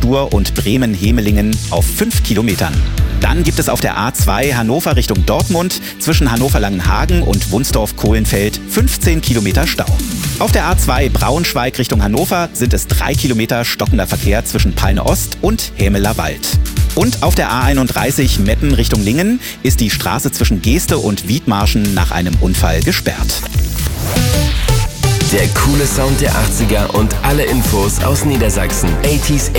Stur und Bremen-Hemelingen auf 5 Kilometern. Dann gibt es auf der A2 Hannover Richtung Dortmund zwischen Hannover-Langenhagen und Wunsdorf-Kohlenfeld 15 Kilometer Stau. Auf der A2 Braunschweig Richtung Hannover sind es 3 Kilometer stockender Verkehr zwischen Peine Ost und Hämeler Wald. Und auf der A31 Meppen Richtung Lingen ist die Straße zwischen Geeste und Wiedmarschen nach einem Unfall gesperrt. Der coole Sound der 80er und alle Infos aus Niedersachsen. 80s